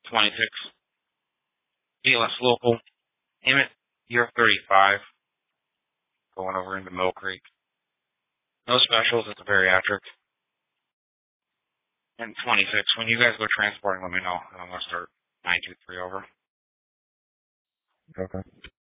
26. BLS local. Emmett, you're 35. Going over into Mill Creek. No specials, it's a bariatric. And 26. When you guys go transporting, let me know. I'm going to start 923 over. Okay.